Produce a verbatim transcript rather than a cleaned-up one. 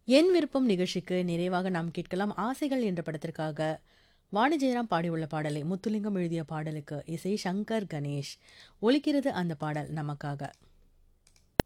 என் விருப்பம் நிகழ்ச்சிக்கு நிறைவாக நாம் கேட்கலாம் ஆசைகள் என்ற படத்திற்காக வாணி ஜெயராம் பாடியுள்ள பாடலை முத்துலிங்கம் எழுதிய பாடலுக்கு இசை சங்கர் கணேஷ். ஒலிக்கிறது அந்த பாடல் நமக்காக.